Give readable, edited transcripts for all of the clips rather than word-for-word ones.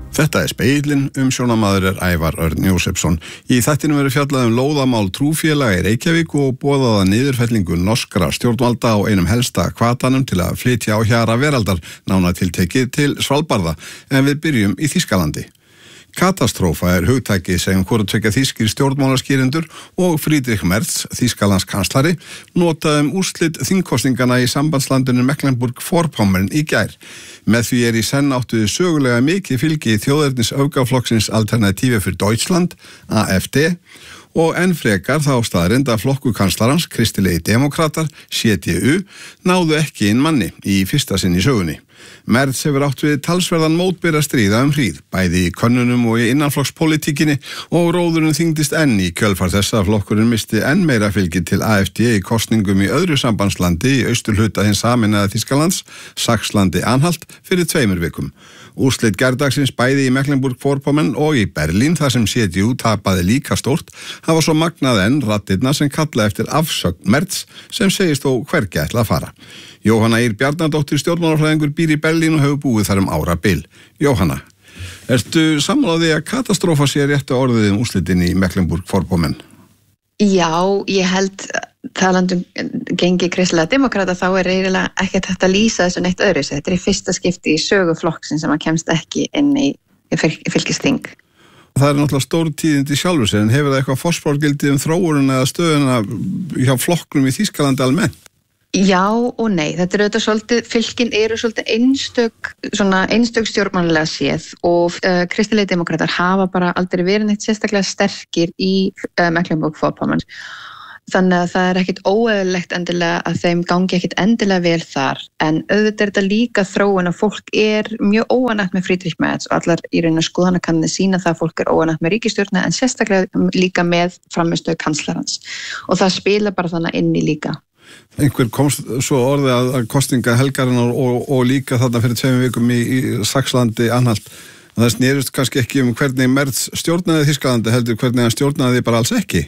Þetta Spegillinn, umsjónarmaður Ævar Örn Jósefsson. Í þættinum verður fjallað lóðamál trúfélaga í Reykjavík og boðaða niðurfellingu norskra stjórnvalda á einum helsta hvatanum til að flytja á hjara veraldar, nánar tiltekið til Svalbarða, en við byrjum í Þýskalandi. Katastrófa hugtæki sem hvorutveggja þýskir stjórnmálaskýrendur og Friedrich Merz, Þýskalands kanslari, notaði úrslit þingkosningana í sambandslandinu Mecklenburg-Vorpommern í gær. Með því í senn áttu sögulega mikið fylgi þjóðernis öfgaflokksins Alternative für Deutschland, AfD, og enn frekar þá staðreynd að flokku kanslarans, Kristilegi demokratar, CDU, náðu ekki inn manni í fyrsta sinn í sögunni. Merz hefur átt við talsverðan mótbera stríða hríð, bæði í könnunum og í innanflokkspolítíkinni, og róðurinn þyngdist enn í kjölfar þess að flokkurinn misti enn meira fylgi til AfD í kosningum í öðru sambandslandi í austurhluta hins sameinaða Þýskalands, Saxlandi-Anhalt, fyrir 2 vikum. Úrslit gærdagsins bæði í Mecklenburg-Vorpommern og í Berlín, þar sem CDU tapaði líka stórt, hafa svo magnað enn raddirnar sem kalla eftir afsögn Merz, sem segist þó hvergi ætla að fara. Jóhanna Ýr Bjarnadóttir stjórnmálafræðingur býr í Berlín og hefur búið þar árabil. Jóhanna, ertu sammála því að katastrófa sé réttu orðið úrslitin í Mecklenburg-Vorpommern? Já, ég held talandum gengi kristilega demokrata þá eiginlega ekkert hægt að lýsa þessu neitt öðru. Þetta í fyrsta skipti í sögu flokksins sem að kemst ekki inn í fylkisþing. Það náttúrulega stór tíðindi sjálfur sér, en hefur það eitthvað forspárgildi þróunina eða stöðuna hjá flokknum í Þýskalandi almennt? Já og nei, þetta auðvitað svolítið, fylkin eru svolítið einstök stjórnmálalega séð og kristilegi demokratar hafa bara aldrei verið neitt sérstaklega sterkir í Mecklenburg-Vorpommern. Þannig að það ekkert óeðlilegt endilega að þeim gangi ekkert endilega vel þar, en auðvitað þetta líka þróun að fólk mjög óánægt með Friedrich Merz og allar í raun og skoðanakannanir sýna það að fólk óánægt með ríkisstjórnina en sérstaklega líka með frammistöðu kanslarans og það spila bara þannig inn í líka. Einhver komst svo orðið að kosninga helgarinnar og líka þarna fyrir 2 vikum í Saxlandi-Anhalt. Það snerist kannski ekki hvernig Merz stjórnaði Þýskalandi, heldur hvernig hann stjórnaði bara alls ekki?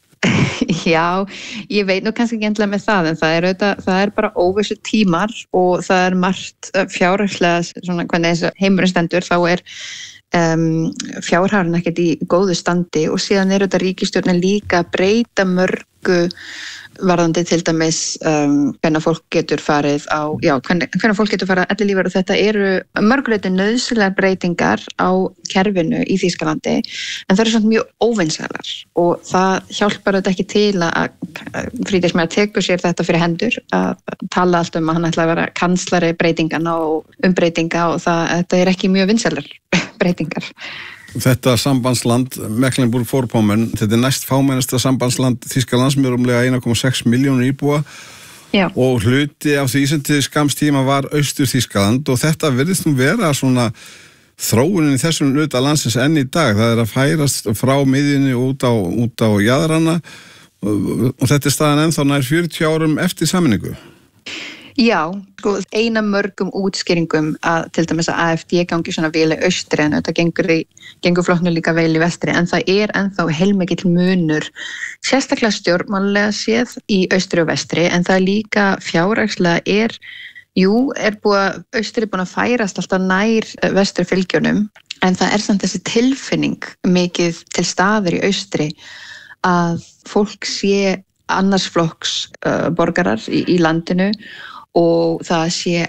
Já, ég veit nú kannski ekki endilega með það, en það bara óvissu tímar og það margt fjárhagslega, svona hvernig þessu heimurinn stendur, þá fjárhagurinn ekkert í góðu standi og síðan þetta ríkisstjórnin líka að breyta mörgu varðandi til dæmis hvernig fólk getur farið hvernig fólk getur farið ellilífeyri og þetta eru mörguleyti nauðsynlegar breytingar á kerfinu í Þýskalandi en það eru svona mjög óvinsælar og það hjálpar þetta ekki til að Friedrich Merz tekur sér þetta fyrir hendur að tala allt að hann ætla að vera kanslari breytingana og umbreytinga og þetta ekki mjög vinsælar breytingar. Þetta sambandsland Mecklenburg-Vorpommern, þetta næst fámennasta sambandsland Þýskalands með rúmlega 1,6 milljónir íbúa. Já. Og hluti af því sem til skamms tíma var Austur-Þýskaland og þetta virðist nú vera svona þróunin í þessum hluta landsins enn í dag. Það að færast frá miðjunni út á jaðrana og þetta staðan ennþá nær 40 árum eftir sameiningu. Já, eina mörgum útskýringum að til dæmis að AfD gangi svona vel í austri en þetta gengur flokknu líka vel í vestri en það ennþá heilmikill munur sérstaklega stjórnmálalega séð í austri og vestri en það líka fjárhagslega austri búin að færast alltaf nær vestri fylgjunum en það samt þessi tilfinning mikið til staðar í austri að fólk sé annars flokks borgarar í landinu og það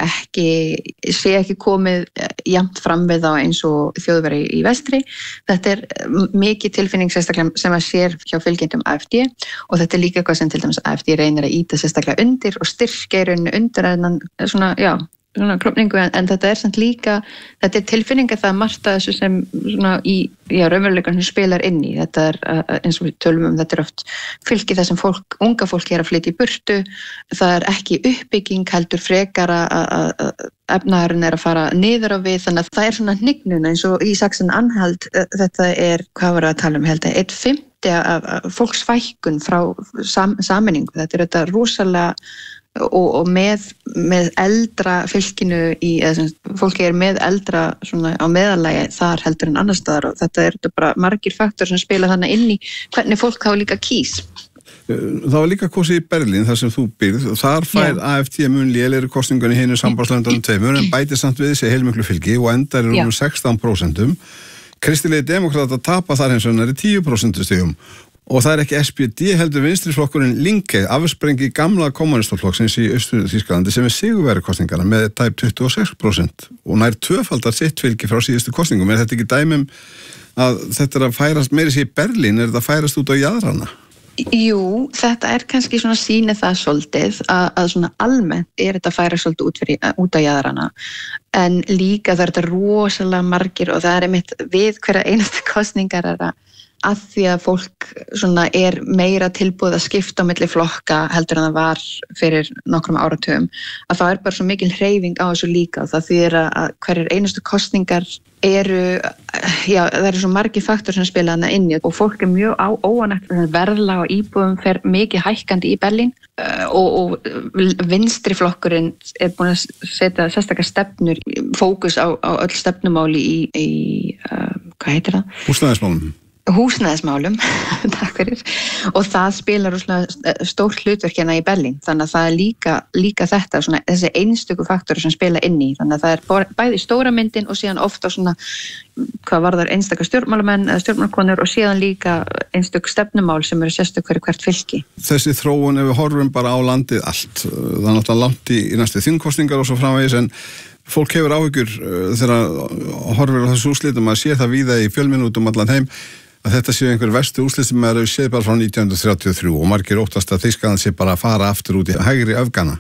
sé ekki komið jafnt fram við þá eins og þjóðveri í vestri. Þetta mikið tilfinning sérstaklega sem að sér hjá fylgjendum AfD og þetta líka eitthvað sem til dæmis AfD reynir að ýta sérstaklega undir og styrkja í rauninu undir svona klopningu en þetta samt líka, þetta tilfinning að það margt að þessu sem svona í raunveruleikann sem spilar inn í. Þetta eins og við tölum þetta oft fylgi það sem unga fólk að flytja í burtu, það ekki uppbygging heldur frekar að efnaðurinn að fara niður á við þannig að það svona hnignun eins og í Saxlandi-Anhalt þetta hvað var að tala held að 1/5 af fólksfækkun frá sameiningu, þetta þetta rosalega og með eldra fylkinu fólki með eldra svona á meðalagi þar heldur en annars staðar og þetta bara margir faktor sem spila þannig inn í hvernig fólk þá líka kýs Það var líka kosið í Berlín þar sem þú býrð og þar fær AfD mun lélegri kosningunni hinu sambandslöndunum tveimur en bætir samt við sig heilmiklu fylgi og endar um 16%. Kristilegi demókratar tapa þar hins vegar í 10% stigum og það ekki SPD heldur vinstriflokkurinn Linke afsprengi gamla kommunistaflokksins í Austur-Þýskalandi sem sigurvegari kosningarna með tæp 26% og nær tvöfaldar sitt fylgi frá síðustu kosningum. Þetta ekki dæmum að þetta að færast meiri sér í Berlín þetta færast út á jaðrana? Jú, þetta kannski svona sýnir það svolítið að svona almennt þetta færa svolítið út á jaðrana en líka það þetta rosalega margir og það einmitt við hverja einasta kosningar að því að fólk svona meira tilbúið að skipta á milli flokka heldur en það var fyrir nokkrum áratugum að það bara svo mikil hreyfing á þessu líka og það þýðir að hverjar einustu kosningar það eru svo margir faktor sem spila þarna inni og fólk mjög óánægt verðlag og íbúðum fer mikið hækkandi í Berlín og vinstri flokkurinn búin að setja sérstakar stefnur fókus á öll stefnumáli í hvað heitir það? Húsnæðismálum, takk fyrir, og það spilar stórt hlutverk hérna í Berlín, þannig að það líka þetta, svona, þessi einstöku faktori sem spila inn í, þannig að það bæði stóra myndin og síðan ofta svona, hvað varðar einstakar stjórnmálamenn eða stjórnmálakonur og síðan líka einstök stefnumál sem eru sérstök fyrir hvert fylki. Þessi þróun ef við horfum bara á landið allt, það náttúrulega langt í næstu þingkosningar og svo framvegis en fólk hefur áhyggjur þegar horfir á þessu úrslitum að sé það víða í fjölmiðlum allan heim að þetta séu einhver verstu úrslit sem eru séð bara frá 1933 og margir óttast að Þýskaland sé bara að fara aftur út í hægri öfgana.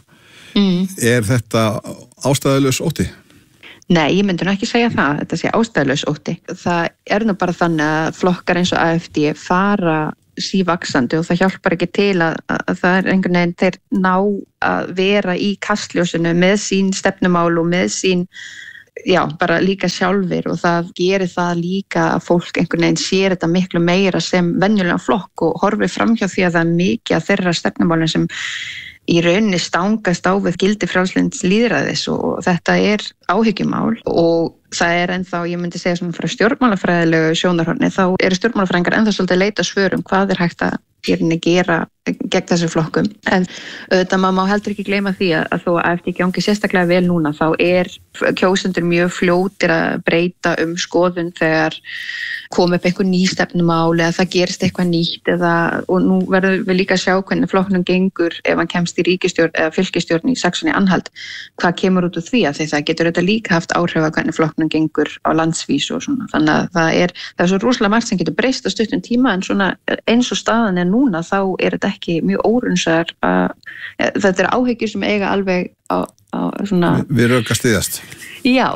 Er þetta ástæðulaus ótti? Nei, ég myndi nú ekki segja það, þetta sé ástæðulaus ótti. Það nú bara þannig að flokkar eins og AfD fara sívaxandi og það hjálpar ekki til að það einhvern veginn þeir ná að vera í kastljósinu með sín stefnumál og með sín bara líka sjálfir og það gerir það líka að fólk einhvern veginn sér þetta miklu meira sem venjulega flokk og horfir framhjá því að það mikið að þeirra stefnumálin sem í rauninni stangast á við gildi frjálslynds lýðræðis og þetta áhyggjumál og það ennþá, ég myndi segja svona frá stjórnmálafræðilegu sjónarhorni, þá eru stjórnmálafræðingar ennþá svolítið að leita svörum hvað hægt að gera gegn þessu flokkum. En auðvitað maður má heldur ekki gleyma því að þó að AfD gangi sérstaklega vel núna þá kjósendur mjög fljótir að breyta skoðun þegar kom upp einhver ný stefnumál eða það gerist eitthvað nýtt og nú verðum við líka að sjá hvernig flokknum gengur ef hann kemst í ríkisstjórn eða fylkisstjórn í Saxony-Anhalt, hvað kemur út úr því að það getur þetta líka haft áhrif að hvernig flokknum gengur á landsvísu og svona. Þannig að það er svo rosalega margt sem getur breyst á stuttum tíma en svona eins og staðan núna þá þetta ekki mjög órunnsar þetta áhyggjur sem eiga alveg á svona Við röka styðjast. Já.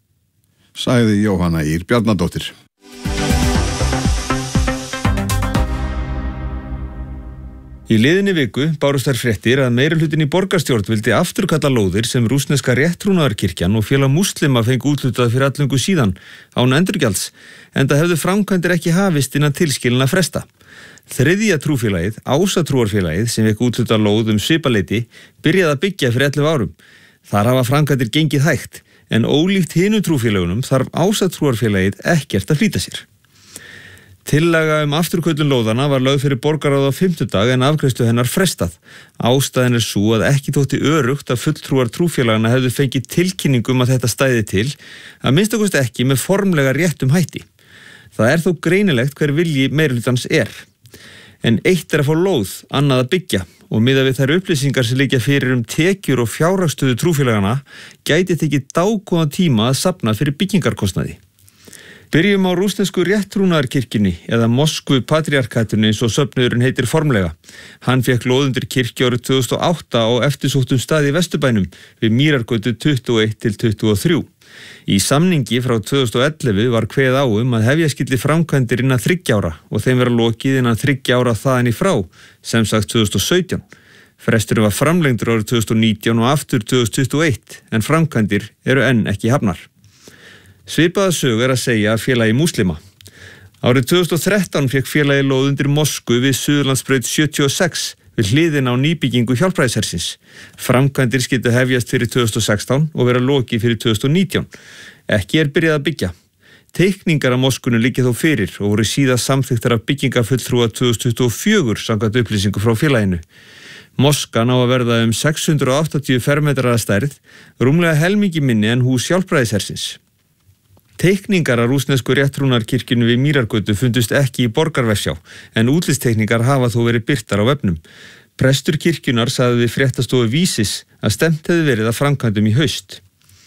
Sagði Jóhanna Ýr Bjarnadóttir. Í liðinni viku bárust þær fréttir að meirihlutin í borgarstjórn vildi afturkalla lóðir sem rússneska rétttrúnaðarkirkjan og félag múslima fengu úthlutað fyrir allöngu síðan án endurgjalds, enda hefðu framkvæmdir ekki hafist innan tilskilinna fresta. Þriðja trúfélagið, Ásatrúarfélagið, sem fekk úthlutað lóð svipaleyti, byrjaði að byggja fyrir 11 árum. Þar hafa framkvæmdir gengið hægt, en ólíkt hinu trúfélagunum þarf Ásatrúarfélagið ekkert að flýta sér. Tillaga afturköllun lóðana var lögð fyrir borgarráð á 5. dag en afgreiðslu hennar frestað. Ástæðan sú að ekki þótti öruggt að fulltrúar trúfélagana hefðu fengið tilkynningum að þetta stæði til, að minnsta kosti ekki með formlega réttum hætti. Það þó greinilegt hver vilji meirihlutans En eitt að fá lóð, annað að byggja og miðað við þær upplýsingar sem liggja fyrir tekjur og fjárhagsstöðu trúfélagana gæti tekið dágóðan tíma að safna fyrir byggingarkostnaði. Byrjum á rússnesku rétttrúnaðarkirkjunni eða Moskvu patriarkatunni eins og söfnuðurinn heitir formlega. Hann fékk lóð undir kirkju árið 2008 á eftirsóttum stað í Vesturbænum við Mýrargötu 21 til 23. Í samningi frá 2011 var kveðið á að hefja skyldi framkvæmdir innan 3 ára og þeim vera lokið innan 3 ára þaðan í frá, sem sagt 2017. Fresturinn var framlengdur árið 2019 og aftur 2021 en framkvæmdir eru enn ekki hafnar. Svipaða sögu að segja að félagi múslima. Árið 2013 fékk félagi lóð undir Moskvu við Suðurlandsbraut 76 við hliðina á nýbyggingu Hjálpræðishersins. Framkvæmdir skyldu hefjast fyrir 2016 og vera lokið fyrir 2019. Ekki byrjað að byggja. Teikningar af moskunum liggja þó fyrir og voru síðast samþykktar af byggingafulltrúa 2024 samkvæmt upplýsingu frá félaginu. Moskan á að verða 680 fermetrar að stærð, rúmlega helmingi minni en hús Sjálfbræðishersins. Teikningar af rússnesku réttrúnarkirkjunni við Mýrargötu fundust ekki í Borgarvefsjá, en útlitsteikningar hafa þó verið birtar á vefnum. Prestur kirkjunar sagði við fréttastofu Vísis að stefnt hefði verið að framkvæmdum í haust.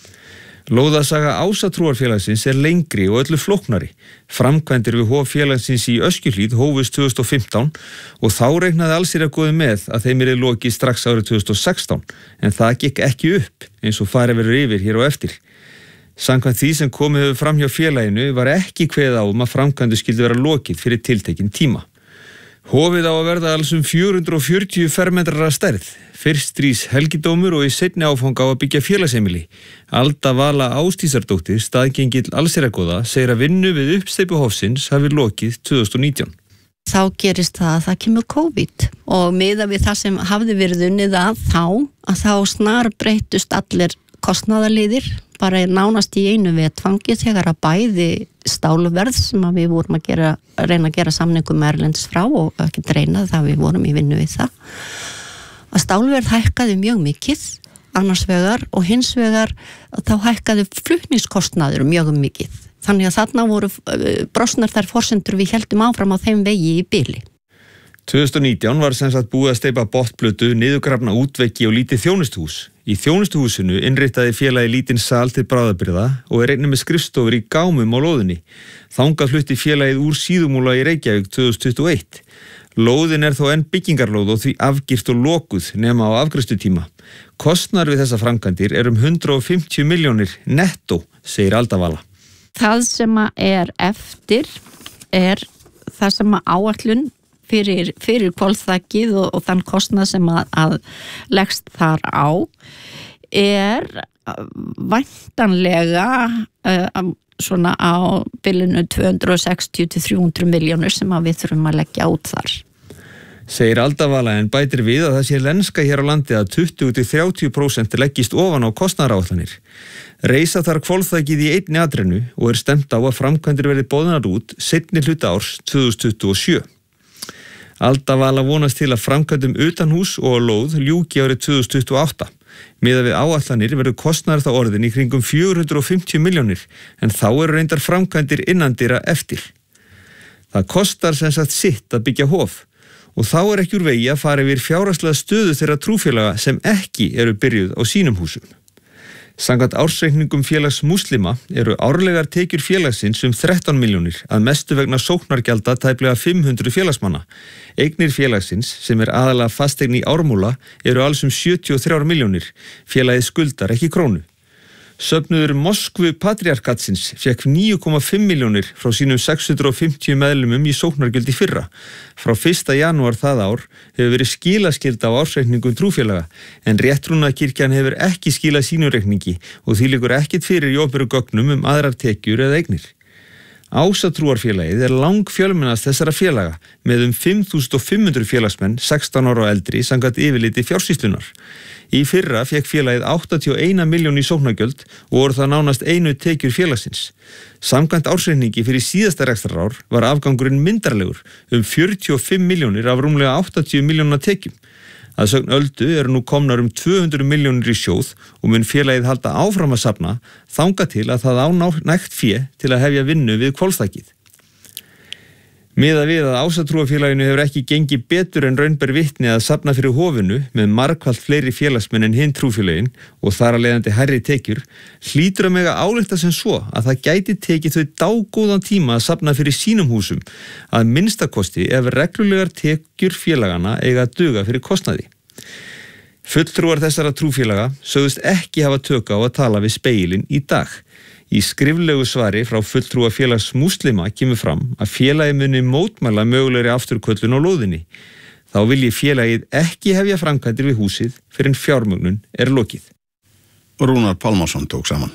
Lóðasaga Ásatrúarfélagsins lengri og öllu flóknari. Framkvæmdir við hof félagsins í Öskjuhlíð hófust 2015 og þá reiknaði allsherjargoði með að þeim yrði lokið strax árið 2016, en það gekk ekki upp eins og farið verður yfir hér á eftir. Samkvæmt því sem komið hefur fram hjá félaginu var ekki kveðið á að framkvæmdir skyldi vera lokið fyrir tiltekinn tíma. Hofið á að verða alls 440 fermetrar að stærð. Fyrst rís helgidómur og í seinni áfanga á að byggja félagsheimili. Alda Vala Ásdísardóttir, staðgengill allsherjargoða, segir að vinnu við uppsteypu hofsins hafi lokið 2019. Þá gerist það að það kemur COVID og miðað við það sem hafði verið unnið að þá snar breyttust allir kostnaðarliðir, bara nánast í einu vetfangi þegar að bæði stáluverð sem að við vorum að reyna að gera samningum með erlendis frá og ekki reyna það við vorum í vinnu við það. Að stáluverð hækkaði mjög mikið annars vegar og hins vegar þá hækkaði flutningskostnaður mjög mikið. Þannig að þarna voru brostnar þær forsendur við héldum áfram á þeim vegi í bili. 2019 var sem sagt búið að steypa botnplötu, niðurgrafna útveggi og lítið þjónustuhús. Í þjónustuhúsinu innritaði félagi lítinn sal til bráðabirgða og einnig með skrifstofur í gámum á lóðinni. Þangað flutti félagið úr Síðumúla í Reykjavík 2021. Lóðin þó enn byggingarlóð og því afgirt og lokuð nema á afgreiðslutíma. Kostnaður við þessa framkvæmdir 150 milljónir nettó, segir Alda Vala. Það sem eftir það sem áætlun fyrir hvolfþakið og þann kostnað sem að leggst þar á væntanlega svona á bilinu 260 til 300 milljónir sem að við þurfum að leggja út þar. Segir Alda Vala en bætir við að það sé lenska hér á landi að 20-30% leggist ofan á kostnaðaráætlanir. Reisa þar hvolfþakið í einni atrennu og stefnt á að framkvæmdir verði boðnar út seinni hluta árs 2027. Alda Vala vonast til að framkvæmdum utanhús og á lóð ljúki árið 2028. Miðað við áætlanir verður kostnaður þá orðin í kringum 450 milljónir, en þá reyndar framkvæmdir innandyra eftir. Það kostar sem sagt sitt að byggja hof og þá ekki úr vegi að fara yfir fjárhagslega stöðu þeirra trúfélaga sem ekki byrjuð á sínum húsum. Samkvæmt ársreikningum félags múslima árlegar tekjur félagsins 13 milljónir, að mestu vegna sóknargjalda tæplega 500 félagsmanna. Eignir félagsins, sem aðalega fasteign í Ármúla, alls 73 milljónir. Félagið skuldar ekki krónu. Söfnuður Moskvu patriarkatsins fékk 9,5 milljónir frá sínum 650 meðlumum í sóknargjöld í fyrra. Frá 1. janúar það ár hefur verið skilaskylda á ársreikningum trúfélaga, en réttrúnarkirkjan hefur ekki skilað sínum reikningi og því liggur ekkert fyrir í opinberum gögnum aðrar tekjur eða eignir. Ásatrúarfélagið langfjölmennast þessara félaga með 5.500 félagsmenn 16 ára og eldri samkvæmt yfirliti fjársýslunar. Í fyrra fékk félagið 81 milljón í sóknargjöld og voru það nánast einu tekjur félagsins. Samkvæmt ársreikningi fyrir síðasta rekstrarár var afgangurinn myndarlegur 45 milljónir af rúmlega 80 milljóna tekjum. Að sögn Öldu nú komnar 200 milljónir í sjóð og mun félagið halda áfram að safna þangað til að það á nægt fé til að hefja vinnu við hvolfþakið. Miðað við að Ásatrúarfélaginu hefur ekki gengið betur en raun ber vitni að safna fyrir hofinu með margfalt fleiri félagsmenn en hinn trúfélögin og þar að leiðandi hærri tekjur, hlýtur að mega álykta sem svo að það gæti tekið þau dágóðan tíma að safna fyrir sínum húsum, að minnstakosti ef reglulegar tekjur félagana eiga að duga fyrir kostnaði. Fulltrúar þessara trúfélaga sögðust ekki hafa tök á að tala við Spegilinn í dag. Í skriflegu svari frá fulltrúa félags múslima kemur fram að félagi muni mótmæla mögulegri afturköllun á lóðinni. Þá vilji félagið ekki hefja framkvæmdir við húsið fyrr en fjármögnun lokið. Rúnar Pálmarsson tók saman.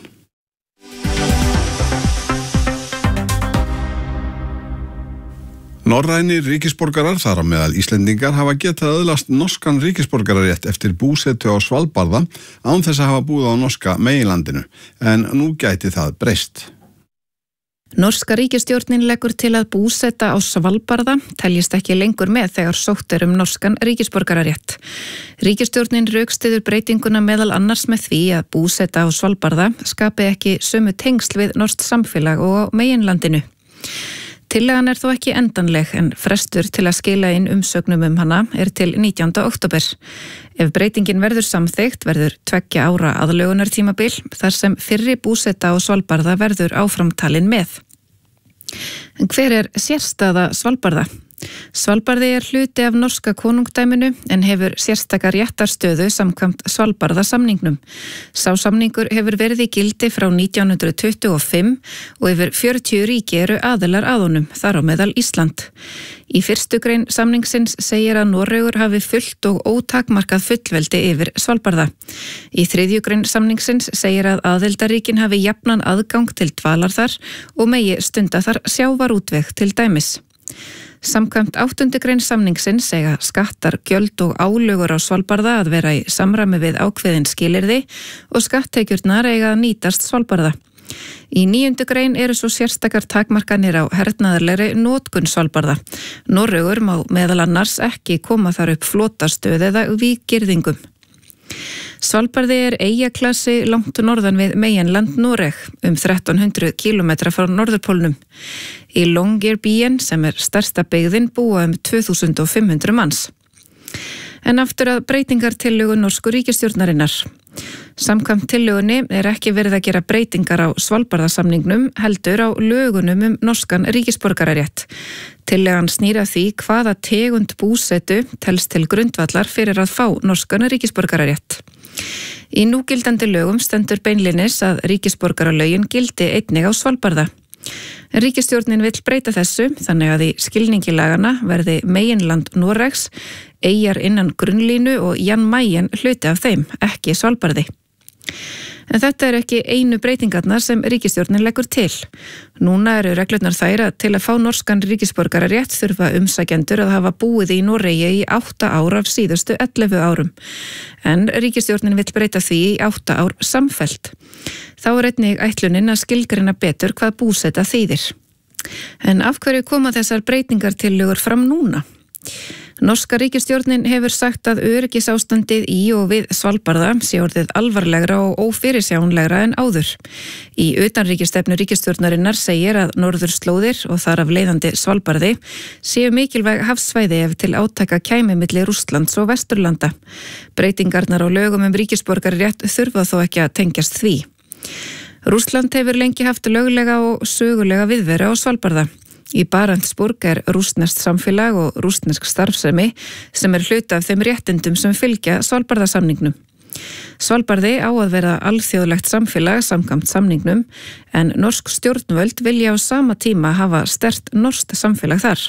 Norrænir ríkisborgarar, þar á meðal Íslendingar, hafa getað öðlast norskan ríkisborgararétt eftir búsetu á Svalbarða án þess að hafa búið á norska meginlandinu, en nú gæti það breyst. Norska ríkisstjórnin leggur til að búseta á Svalbarða teljist ekki lengur með þegar sótt norskan ríkisborgararétt. Ríkisstjórnin rökstyður breytinguna meðal annars með því að búseta á Svalbarða skapi ekki sömu tengsl við norskt samfélag og á meginlandinu. Tillagan þó ekki endanleg en frestur til að skila inn umsögnum hana til 19. október. Ef breytingin verður samþykkt verður 2 ára aðlögunartímabil þar sem fyrri búseta á Svalbarða verður áframtalin með. En hver sérstaða Svalbarða? Svalbarði hluti af norska konungdæminu en hefur sérstaka réttarstöðu samkvæmt Svalbarðasamningnum. Sá samningur hefur verið í gildi frá 1925 og yfir 40 ríki eru aðilar að honum, þar á meðal Ísland. Í 1. grein samningsins segir að Noregur hafi fullt og ótakmarkað fullveldi yfir Svalbarða. Í 3. grein samningsins segir að aðildarríkin hafi jafnan aðgang til dvalar þar og megi stunda þar sjávarútveg til dæmis. Samkvæmt 8. grein samningsins segja skattar, gjöld og álögur á Svalbarða að vera í samræmi við ákveðin skilyrði og skatttekjurnar eiga að nýtast Svalbarða. Í 9. grein eru svo sérstakar takmarkanir á hernaðarlegri notkun Svalbarða. Noregur má meðal annars ekki koma þar upp flotastöð eða víggirðingum. Svalbarði eyjaklassi langt norðan við meginland Noreg, 1300 kilometra frá norðurpólnum. Í Longyearbyen, sem stærsta byggðin, búa 2500 manns. En aftur að breytingartillögu norsku ríkisstjórnarinnar. Samkvæmt tillögunni ekki verið að gera breytingar á Svalbarðasamningnum heldur á lögunum norskan ríkisborgararétt. Tillagan snýr að því hvaða tegund búsetu telst til grundvallar fyrir að fá norskan ríkisborgararétt. Í núgildandi lögum stendur beinlinis að ríkisborgaralögin gildi einnig á Svalbarða. Ríkisstjórnin vill breyta þessu þannig að í skilningi lagana verði meginland Noregs, eyjar innan grunnlínu og Jan Mayen hluti af þeim, ekki Svalbarði. En þetta ekki einu breytingarnar sem ríkisstjórnin leggur til. Núna eru reglurnar þær að til að fá norskan ríkisborgararétt þurfa umsækjendur að hafa búið í Noregi í 8 ár af síðustu 11 árum. En ríkisstjórnin vill breyta því í 8 ár samfellt. Þá einnig ætlunin að skilgreina betur hvað búseta þýðir. En af hverju koma þessar breytingartillögur fram núna? Norska ríkisstjórnin hefur sagt að öryggisástandið í og við Svalbarða sé orðið alvarlegra og ófyrirsjáanlegra en áður. Í utanríkisstefnu ríkisstjórnarinnar segir að norðurslóðir og þar af leiðandi Svalbarði séu mikilvæg hafsvæði ef til átaka kæmi milli Rússlands og Vesturlanda. Breytingarnar á lögum ríkisborgararétt þurfa þó ekki að tengjast því. Rússland hefur lengi haft löglega og sögulega viðveru á Svalbarða. Í Barentsburg rússneskt samfélag og rússnesk starfsemi sem hluti af þeim réttindum sem fylgja Svalbarðasamningnum. Svalbarði á að vera alþjóðlegt samfélag samkvæmt samningnum en norsk stjórnvöld vilja á sama tíma hafa sterkt norskt samfélag þar.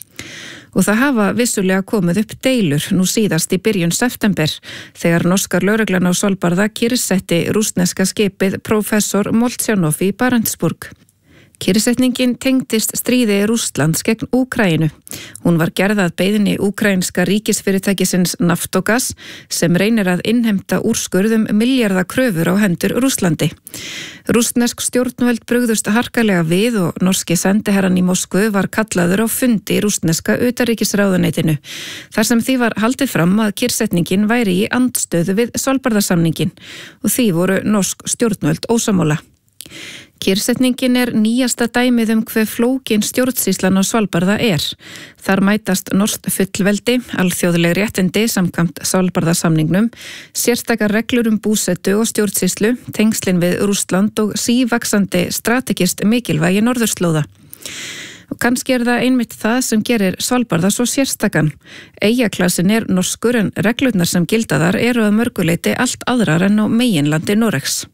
Og það hafa vissulega komið upp deilur nú síðast í byrjun september þegar norskar lögreglan á Svalbarða kyrrsetti rússneska skipið Professor Moltjanov í Barentsburg. Kyrrsetningin tengdist stríði Rússlands gegn Úkraínu. Hún var gerð að beiðni úkraínska ríkisfyrirtækisins Naftogaz sem reynir að innheimta úrskurðum milljarða kröfur á hendur Rússlandi. Rússnesk stjórnvöld brugðust harkalega við og norski sendiherrann í Moskvu var kallaður á fundi í rússneska utanríkisráðuneytinu. Þar sem því var haldið fram að kyrrsetningin væri í andstöðu við Svalbarðasamningin og því voru norsk stjórnvöld ósammála. Kyrrsetningin nýjasta dæmið hve flókin stjórnsýslan á Svalbarða Þar mætast norskt fullveldi, alþjóðleg réttindi samkvæmt Svalbarðasamningnum, sérstakar reglur búsetu og stjórnsýslu, tengslin við Rússland og sívaxandi strategist mikilvægi norðurslóða. Og kannski það einmitt það sem gerir Svalbarða svo sérstakan. Eyjaklassin norskur en reglurnar sem gilda þar eru að mörguleiti allt aðrar en á meginlandi Noregs.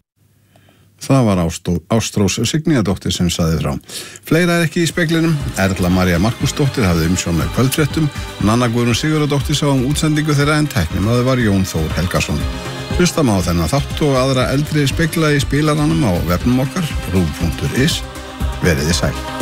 Það var Ástrós Signíadóttir sem sagði frá. Fleira ekki í speglinum. Erla María Markusdóttir hafði umsjón með kvöldfréttum. Nanna Guðrún Sigurðardóttir sá útsendingu þeirra en tæknimaður var Jón Þór Helgason. Hlusta má þennan þátt og aðra eldri spegla í spilaranum á vefnum okkar, rúv.is. Veriði sæl.